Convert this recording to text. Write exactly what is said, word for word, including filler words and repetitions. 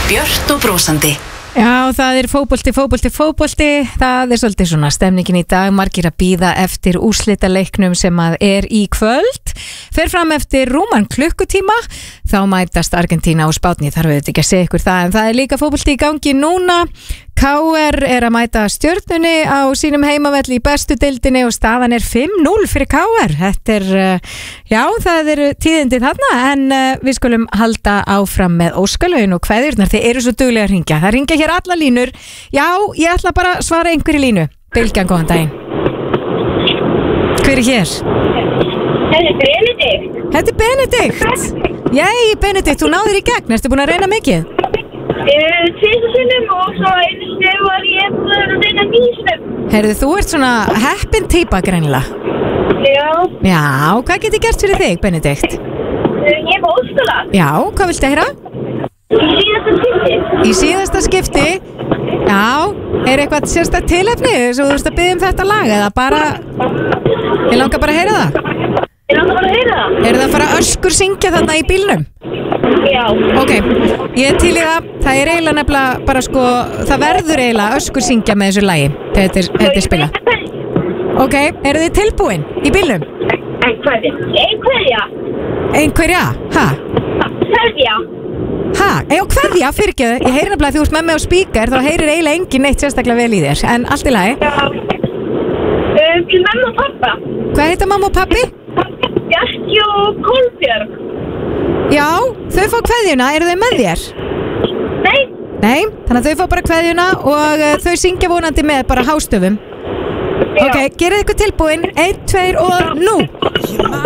Björt og brósandi. Já, það er fótbolti, fótbolti, fótbolti. Það er svolítið svona stemningin í dag. Margir að bíða eftir úrslitaleiknum sem að er í kvöld. Fer fram eftir rúman klukkutíma. Þá mætast Argentína og Spánn. Þarf við ekki að segja ykkur það. En það er líka fótbolti í gangi núna. K R er að mæta Stjörnunni á sínum heimavelli í bestu deildinni og staðan er fimm núll fyrir K R. Þetta er, já, það eru tíðindi þarna, en við skulum halda áfram með óskalögin og kveðjurnar. Þeir eru svo duglega að ringja. Það ringja hér alla línur. Já, ég ætla bara að svara einhverju línu. Bylgjan, góðan daginn. Hver er hér? Þetta er Benedikt. Þetta er Benedikt. Jæ, Benedikt, þú náðir í gegn. Ertu búin að reyna mikið? Tvísa sinnum og svo einu sinni var ég búin að reyna nýju sinnum. Heyrðu, þú ert svona heppin týpa greinilega. Já. Já, hvað get ég gert fyrir þig, Benedikt? Ég er með óskala. Já, hvað viltu að heyra? Í síðasta skipti. Í síðasta skipti? Já, er eitthvað sérstakt tilefni svo þú veist að biðja um þetta lag eða bara, ég langar bara að heyra það? Ég langar bara að heyra það. Er það að fara öskur syngja þarna í bílnum? Já. Ok, ég til í það, það er eiginlega nefnilega bara sko, það verður eiginlega öskur syngja með þessu lagi, þetta er, þetta er spila. Ok, eru þið tilbúin í bílnum? Einhverja. Einhverja. Einhverja? Ha? Hverja. Ha? Eða hverja, fyrirgeðu, ég heyri nefnilega að þú ert með mig á spíkar, þá heyrir eiginlega engin neitt sérstaklega vel í þér, en allt í lagi. Já. Um, til mamma og pappa. Hvað heita mamma og pappi? Bjarki og Kolbjörg. Já, þau fá kveðjuna, eru þau með þér? Nei. Nei, þannig að þau fá bara kveðjuna og uh, þau syngja vonandi með bara hástöfum. Já. Ok, gerið ykkur tilbúin, einn, tveir og nú.